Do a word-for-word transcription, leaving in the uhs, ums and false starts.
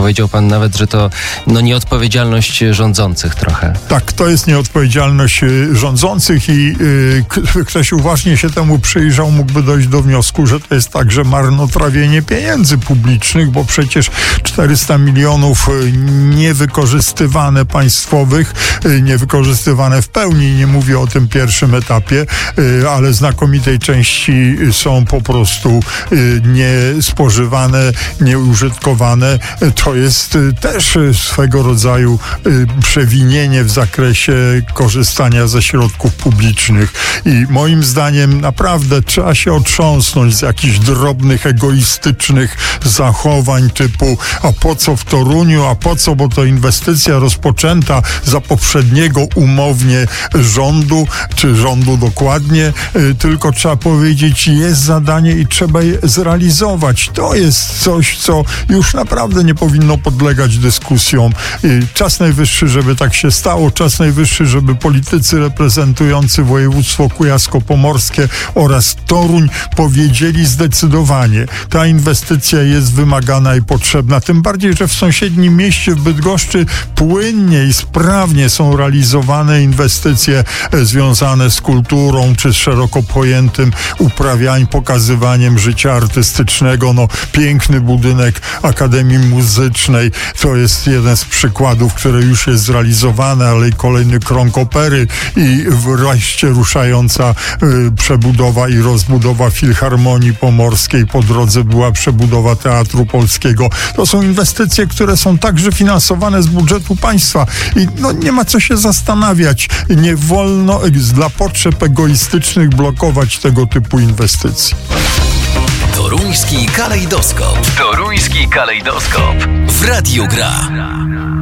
Powiedział pan nawet, że to no, nieodpowiedzialność rządzących trochę. Tak, to jest nieodpowiedzialność y, rządzących i y, k- ktoś uważnie się temu przyjrzał, mógłby dojść do wniosku, że to jest także marnotrawienie pieniędzy publicznych, bo przecież czterysta milionów y, niewykorzystywane państwowych, y, niewykorzystywane w pełni, nie mówię o tym pierwszym etapie, y, ale znakomitej części są po prostu y, niespożywane, nieużytkowane. Y, to jest y, też y, swego rodzaju y, przewinienie w zakresie korzystania ze środków publicznych i moim zdaniem naprawdę trzeba się otrząsnąć z jakichś drobnych, egoistycznych zachowań typu a po co w Toruniu, a po co, bo to inwestycja rozpoczęta za poprzedniego umownie rządu, czy rządu dokładnie, y, tylko trzeba powiedzieć, jest zadanie i trzeba je zrealizować. To jest coś, co już naprawdę nie powinno podlegać dyskusjom. Y, czas najwyższy, żeby tak się stało, czas najwyższy, żeby politycy reprezentujący województwo kujawsko-pomorskie oraz Toruń powiedzieli zdecydowanie, ta inwestycja jest wymagana i potrzebna, tym bardziej, że w sąsiednim mieście w Bydgoszczy płynnie i sprawnie są realizowane inwestycje związane z kulturą, czy z szeroko pojętym uprawianiem, pokazywaniem życia artystycznego. No, piękny budynek Akademii Muzycznej to jest jeden z przykładów, który już jest zrealizowany, ale i kolejny krąg opery i wreszcie ruszająca y, przebudowa i rozbudowa Filharmonii Pomorskiej. Po drodze była przebudowa Teatru Polskiego. To są inwestycje, które są także finansowane z budżetu państwa i no, nie ma co się zastanawiać. Nie wolno dla potrzeb egoistycznych blokować tego typu inwestycji. Toruński kalejdoskop. Toruński kalejdoskop. W Radiu Gra.